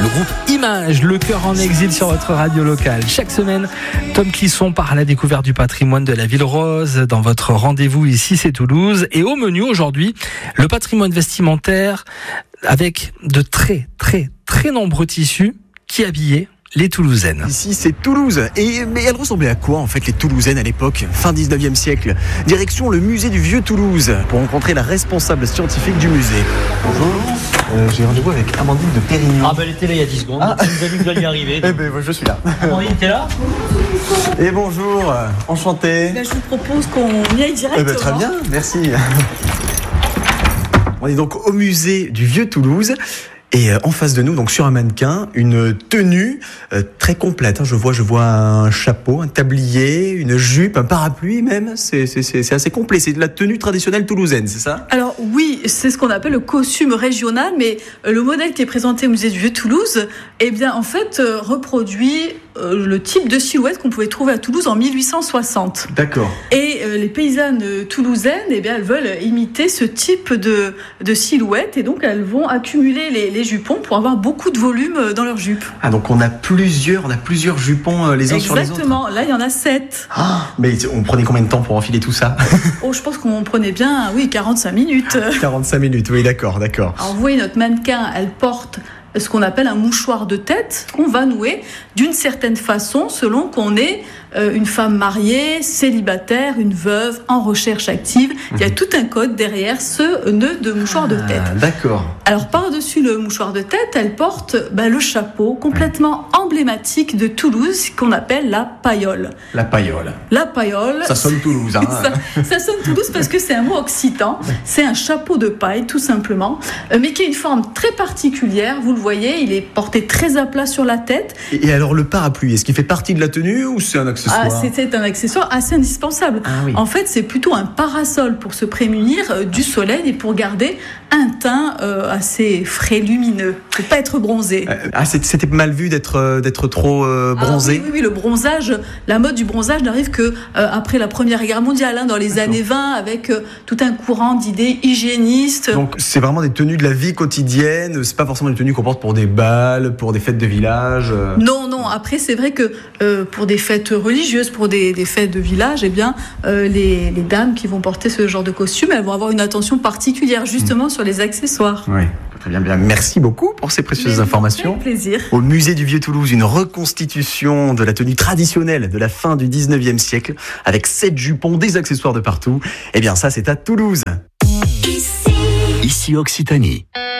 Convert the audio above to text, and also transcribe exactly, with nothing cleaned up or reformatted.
Le groupe Image, le cœur en exil sur votre radio locale. Chaque semaine, Tom Clisson part à la découverte du patrimoine de la ville rose dans votre rendez-vous ici, c'est Toulouse. Et au menu aujourd'hui, le patrimoine vestimentaire avec de très, très, très nombreux tissus qui habillaient les Toulousaines. Ici, c'est Toulouse. Et, mais elles ressemblaient à quoi, en fait, les Toulousaines à l'époque, fin dix-neuvième siècle? Direction le musée du Vieux Toulouse, pour rencontrer la responsable scientifique du musée. Bonjour, euh, j'ai rendez-vous avec Amandine de Pérignon. Ah ben elle était là il y a dix secondes, Ah. elle nous a dit que vous alliez arriver. Eh ben, je suis là. Amandine, t'es là? Et bonjour, euh, enchanté. Ben, je vous propose qu'on y aille directement. Eh ben, très bien, merci. On est donc au musée du Vieux Toulouse. Et en face de nous, donc sur un mannequin, une tenue euh, très complète. Je vois, je vois un chapeau, un tablier, une jupe, un parapluie même. C'est, c'est, c'est, c'est assez complet. C'est de la tenue traditionnelle toulousaine, c'est ça? Alors oui, c'est ce qu'on appelle le costume régional, mais le modèle qui est présenté au musée du Vieux Toulouse, eh bien en fait euh, reproduit euh, le type de silhouette qu'on pouvait trouver à Toulouse en mille huit cent soixante. D'accord. Et euh, les paysannes toulousaines, eh bien elles veulent imiter ce type de, de silhouette, et donc elles vont accumuler les, les jupons pour avoir beaucoup de volume dans leurs jupes. Ah, donc on a plusieurs, on a plusieurs jupons euh, les uns sur les autres. Exactement. Là, il y en a sept. Ah, mais on prenait combien de temps pour enfiler tout ça? Oh, je pense qu'on prenait bien, oui, quarante-cinq minutes. quarante-cinq minutes, oui, d'accord, d'accord. Alors, vous voyez, notre mannequin, elle porte ce qu'on appelle un mouchoir de tête qu'on va nouer d'une certaine façon selon qu'on est euh, une femme mariée, célibataire, une veuve, en recherche active. Mmh. Il y a tout un code derrière ce nœud de mouchoir de tête. Ah, d'accord. Alors par-dessus le mouchoir de tête, elle porte bah, le chapeau complètement mmh. emblématique de Toulouse qu'on appelle la paillole. La paillole. La paillole. Ça sonne Toulouse, hein. ça, ça sonne Toulouse parce que c'est un mot occitan. C'est un chapeau de paille, tout simplement, euh, mais qui a une forme très particulière. Vous le voyez, il est porté très à plat sur la tête. Et, et alors le parapluie, est-ce qu'il fait partie de la tenue ou c'est un accessoire? Ah, c'est un accessoire assez indispensable. Ah, oui. En fait, c'est plutôt un parasol pour se prémunir euh, du soleil et pour garder un teint euh, assez frais, lumineux, pour pas être bronzé. Euh, ah, c'était mal vu d'être euh, d'être trop euh, bronzé. Ah, oui, oui, oui, le bronzage, la mode du bronzage n'arrive que euh, après la Première Guerre mondiale, hein, dans les D'accord. années vingt, avec euh, tout un courant d'idées hygiénistes. Donc c'est vraiment des tenues de la vie quotidienne. C'est pas forcément des tenues qu'on porte pour des balles, pour des fêtes de village. Euh... Non, non. Après, c'est vrai que euh, pour des fêtes religieuses, pour des, des fêtes de village, eh bien, euh, les, les dames qui vont porter ce genre de costume, elles vont avoir une attention particulière justement mmh. sur les accessoires. Oui, très bien, bien. Merci beaucoup pour ces précieuses Mais informations. Avec plaisir. Au musée du Vieux Toulouse, une reconstitution de la tenue traditionnelle de la fin du dix-neuvième siècle, avec sept jupons, des accessoires de partout. Eh bien, ça, c'est à Toulouse. Ici, Ici Occitanie.